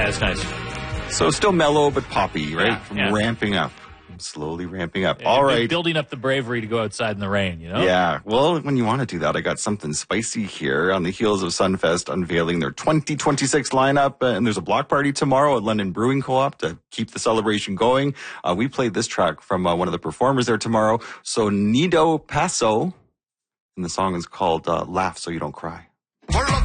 Yeah, it's nice. So still mellow but poppy, right? Yeah. Ramping up. Slowly ramping up. Yeah, All right. Building up the bravery to go outside in the rain, you know? Yeah. Well, when you want to do that, I got something spicy here on the heels of Sunfest unveiling their 2026 lineup. And there's a block party tomorrow at London Brewing Co-op to keep the celebration going. We played this track from one of the performers there tomorrow. So Nido Paso. And the song is called Laugh So You Don't Cry.